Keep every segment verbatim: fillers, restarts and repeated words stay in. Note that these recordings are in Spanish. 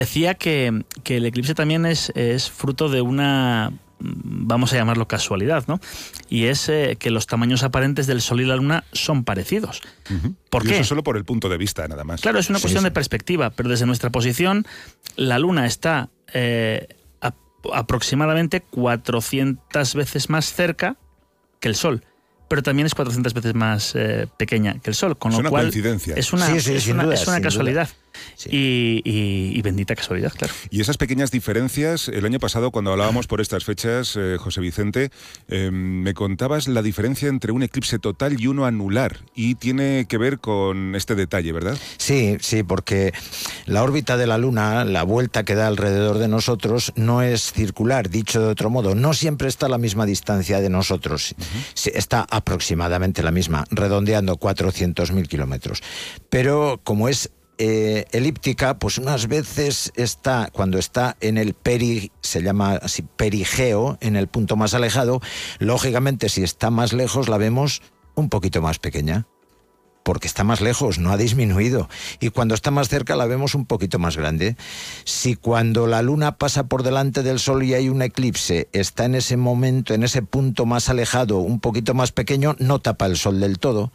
Decía que, que el eclipse también es, es fruto de una, vamos a llamarlo casualidad, ¿no? Y es eh, que los tamaños aparentes del Sol y la Luna son parecidos. Uh-huh. ¿Por y qué? Eso solo por el punto de vista, nada más. Claro, es una sí, cuestión sí. de perspectiva, pero desde nuestra posición, la Luna está eh, a, aproximadamente cuatrocientas veces más cerca que el Sol, pero también es cuatrocientas veces más eh, pequeña que el Sol, con es lo una cual coincidencia. es una, sí, sí, es sin una, duda, es una sin casualidad. duda. Sí. Y, y, y bendita casualidad, claro. Y esas pequeñas diferencias, el año pasado cuando hablábamos por estas fechas, eh, José Vicente, eh, me contabas la diferencia entre un eclipse total y uno anular, y tiene que ver con este detalle, ¿verdad? Sí, sí, porque la órbita de la Luna, la vuelta que da alrededor de nosotros, no es circular, dicho de otro modo, no siempre está a la misma distancia de nosotros, uh-huh. Está aproximadamente la misma, redondeando cuatrocientos mil kilómetros, pero como es Eh, elíptica, pues unas veces está, cuando está en el peri, se llama así, perigeo, en el punto más alejado, lógicamente si está más lejos la vemos un poquito más pequeña, porque está más lejos, no ha disminuido, y cuando está más cerca la vemos un poquito más grande. Si cuando la Luna pasa por delante del Sol y hay un eclipse, está en ese momento, en ese punto más alejado, un poquito más pequeño, no tapa el Sol del todo,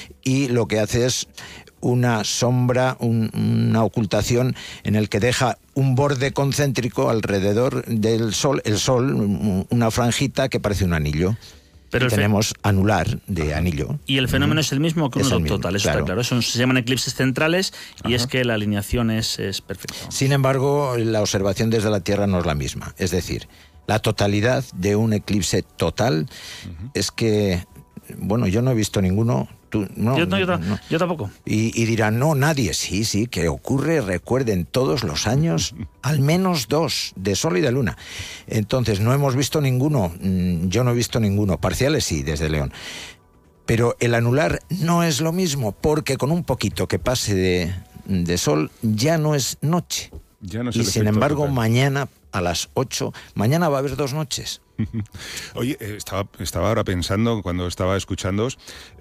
y lo que hace es una sombra, un, una ocultación en el que deja un borde concéntrico alrededor del Sol, el Sol, una franjita que parece un anillo. Pero tenemos fe... anular de Ajá. anillo. Y el fenómeno mm. es el mismo que un total, eso claro. está claro. Eso se llaman eclipses centrales y Ajá. es que la alineación es, es perfecta. Sin embargo, la observación desde la Tierra no es la misma. Es decir, la totalidad de un eclipse total uh-huh. es que, bueno, yo no he visto ninguno. Tú, no, yo, no, yo, no. yo tampoco. Y, y dirán, no, nadie. Sí, sí, que ocurre, recuerden, todos los años, al menos dos, de Sol y de Luna. Entonces, no hemos visto ninguno, yo no he visto ninguno, parciales sí, desde León. Pero el anular no es lo mismo, porque con un poquito que pase de, de Sol ya no es noche. Ya no es y sin embargo, total. Mañana a las ocho, mañana va a haber dos noches. Oye, estaba, estaba ahora pensando cuando estaba escuchándoos,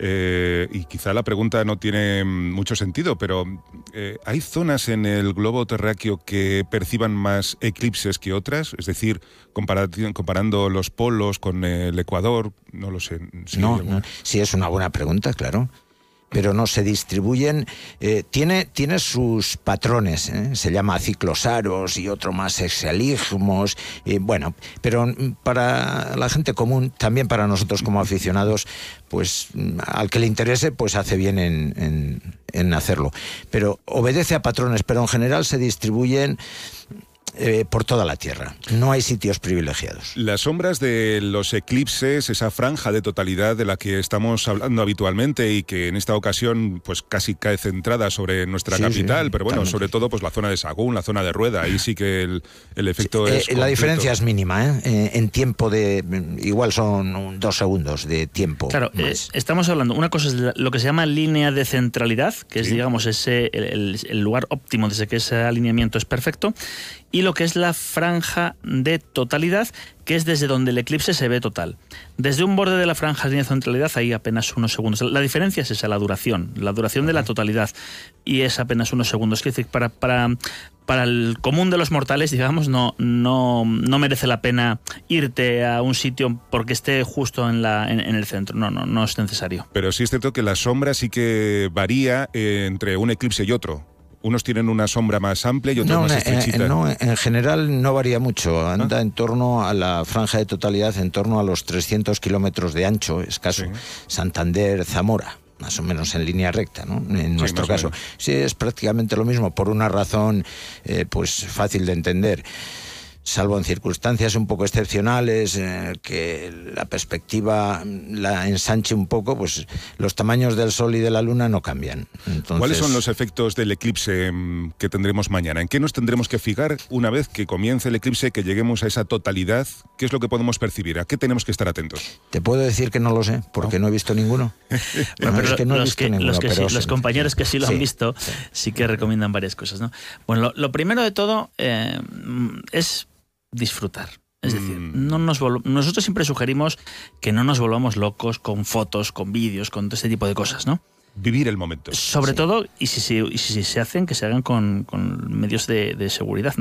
eh, y quizá la pregunta no tiene mucho sentido, pero eh, ¿hay zonas en el globo terráqueo que perciban más eclipses que otras? Es decir, comparando los polos con el Ecuador, no lo sé. Si no, no, sí es una buena pregunta, claro. Pero no se distribuyen, eh, tiene, tiene sus patrones, ¿eh? Se llama ciclosaros y otro más hexaligmos, eh, bueno, pero para la gente común, también para nosotros como aficionados, pues al que le interese, pues hace bien en, en, en hacerlo. Pero obedece a patrones, pero en general se distribuyen Eh, por toda la Tierra. No hay sitios privilegiados. Las sombras de los eclipses, esa franja de totalidad de la que estamos hablando habitualmente y que en esta ocasión pues casi cae centrada sobre nuestra sí, capital, sí, pero bueno, también. Sobre todo pues la zona de Sagún, la zona de Rueda, ahí sí que el, el efecto sí, es eh, La diferencia es mínima, ¿eh? Eh, en tiempo de... igual son dos segundos de tiempo. Claro, eh, estamos hablando, una cosa es lo que se llama línea de centralidad, que es, sí. digamos, ese el, el lugar óptimo desde que ese alineamiento es perfecto, y lo que es la franja de totalidad, que es desde donde el eclipse se ve total. Desde un borde de la franja de centralidad hay apenas unos segundos. La diferencia es esa, la duración, la duración de la totalidad, y es apenas unos segundos. Es decir, para, para, para el común de los mortales, digamos, no, no, no merece la pena irte a un sitio porque esté justo en, la, en, en el centro. No, no, no es necesario. Pero sí es cierto que la sombra sí que varía eh, entre un eclipse y otro. Unos tienen una sombra más amplia y otros no, más en, estrechita. No, en general no varía mucho. Anda ¿Ah? en torno a la franja de totalidad, en torno a los trescientos kilómetros de ancho, escaso. Sí. Santander, Zamora, más o menos en línea recta, ¿no? En sí, nuestro caso. Sí, es prácticamente lo mismo, por una razón eh, pues fácil de entender. Salvo en circunstancias un poco excepcionales, eh, que la perspectiva la ensanche un poco, pues los tamaños del Sol y de la Luna no cambian. Entonces... ¿Cuáles son los efectos del eclipse que tendremos mañana? ¿En qué nos tendremos que fijar una vez que comience el eclipse, que lleguemos a esa totalidad? ¿Qué es lo que podemos percibir? ¿A qué tenemos que estar atentos? Te puedo decir que no lo sé, porque no, no he visto ninguno. Bueno, no, pero es que no he visto que, ninguno. Los, que pero sí, los compañeros que sí lo sí, han visto sí, sí que recomiendan varias cosas, ¿no? Bueno, lo, lo primero de todo eh, es disfrutar. Es decir, no nos vol- nosotros siempre sugerimos que no nos volvamos locos con fotos, con vídeos, con todo este tipo de cosas, ¿no? Vivir el momento. Sobre sí. todo, y si, si, y si se hacen, que se hagan con, con medios de, de seguridad, ¿no?